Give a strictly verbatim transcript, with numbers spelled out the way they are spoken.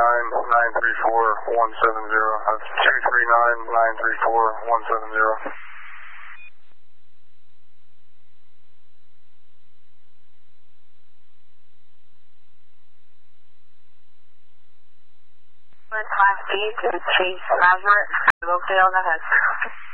nine, nine three four, one seven zero. That's two three nine, nine three four, one seven zero. Five feet to Chase Maverick, Oakdale, go ahead.